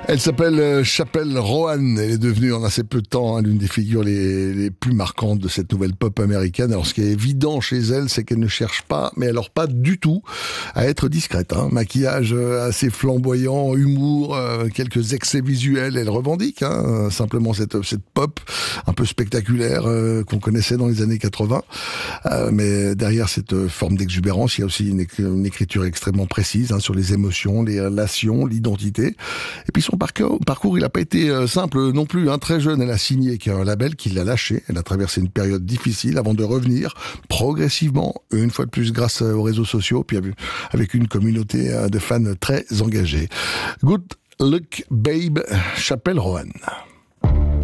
Elle s'appelle Chappell Roan. Elle est devenue en assez peu de temps l'une des figures les plus marquantes de cette nouvelle pop américaine. Alors ce qui est évident chez elle, c'est qu'elle ne cherche pas, mais alors pas du tout, à être discrète. Maquillage assez flamboyant, humour, quelques excès visuels. Elle revendique simplement cette pop un peu spectaculaire qu'on connaissait dans les années 80. Mais derrière cette forme d'exubérance, il y a aussi une écriture extrêmement précise sur les émotions, les relations, l'identité. Et puis son parcours, il n'a pas été simple non plus. Très jeune, elle a signé un label qui l'a lâché. Elle a traversé une période difficile avant de revenir progressivement, une fois de plus grâce aux réseaux sociaux, puis avec une communauté de fans très engagée. Good Luck Babe, Chappell Roan.